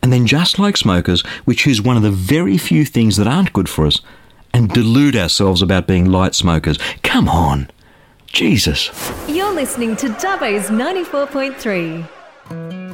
And then, just like smokers, we choose one of the very few things that aren't good for us and delude ourselves about being light smokers. Come on. Jesus. You're listening to Dubbo's 94.3.